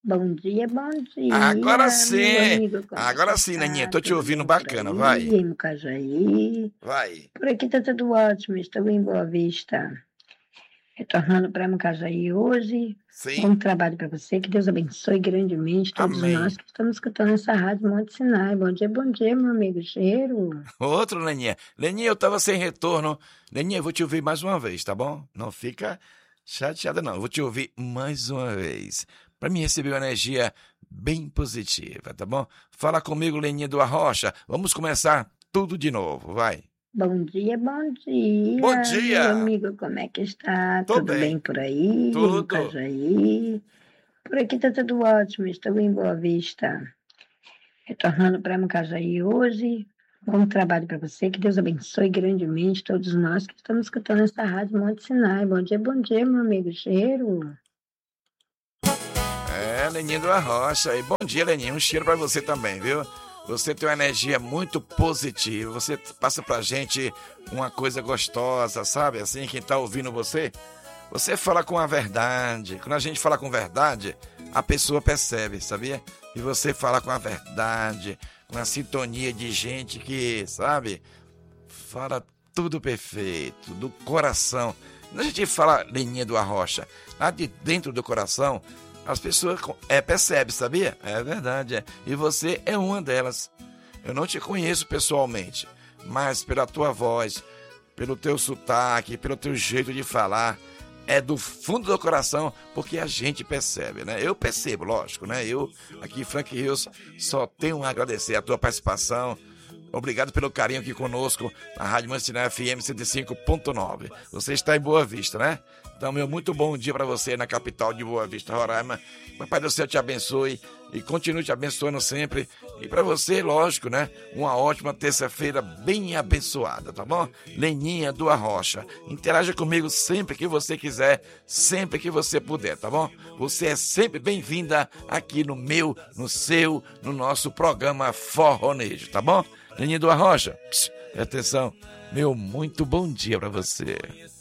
Bom Agora dia, meu sim! amigo, como é que Agora sim, Neninha, está? tô te Tudo ouvindo bem por bacana, aí, vai. em Mucajaí? Vai. Por aqui tá tudo ótimo, estou em Boa Vista. Retornando para Mucajaí hoje. Sim? Bom trabalho para você, que Deus abençoe grandemente todos nós Amém. que estamos escutando essa rádio Monte Sinai. Bom dia, meu amigo Cheiro. Outro, Neninha. Neninha, eu tava sem retorno. Neninha, eu vou te ouvir mais uma vez, tá bom? Não fica chateada, não. Eu vou te ouvir mais uma vez. Pra mim receber uma energia bem positiva, tá bom? Fala comigo, Neninha do Arrocha. Vamos começar tudo de novo, vai. Bom Bom dia, meu dia! amigo, como é que está? Tô Tudo bem bem. por aí, em Tudo. Mucajaí? Por aqui tá tudo ótimo, estou em Boa Vista. Retornando para Mucajaí hoje. Bom trabalho para você, que Deus abençoe grandemente todos nós que estamos escutando essa rádio Monte Sinai. Bom dia, meu amigo Cheiro. É, Leninho do Arrocha. E bom dia, Leninho. Um cheiro pra você também, viu? Você tem uma energia muito positiva. Você passa pra gente uma coisa gostosa, sabe? Assim, quem tá ouvindo você, você fala com a verdade. Quando a gente fala com verdade, a pessoa percebe, sabia? E você fala com a verdade, com a sintonia de gente que, sabe? Fala tudo perfeito, do coração. Quando a gente fala Leninha do Arrocha, lá de dentro do coração, as pessoas percebem, sabia? É verdade, é. E você é uma delas. Eu não te conheço pessoalmente, mas pela tua voz, pelo teu sotaque, pelo teu jeito de falar, é do fundo do coração, porque a gente percebe, né? Eu percebo, lógico, né? Eu, aqui, Frank Rios, só tenho a agradecer a tua participação. Obrigado pelo carinho aqui conosco na Rádio Mansinai FM 105.9. Você está em Boa Vista, né? Então, meu muito bom dia para você na capital de Boa Vista, Roraima. Papai do céu te abençoe e continue te abençoando sempre. E para você, lógico, né? Uma ótima terça-feira bem abençoada, tá bom? Leninha do Arrocha. Interaja comigo sempre que você quiser, sempre que você puder, tá bom? Você é sempre bem-vinda aqui no meu, no seu, no nosso programa Forronejo, tá bom? Leninha do Arrocha, atenção, meu muito bom dia para você.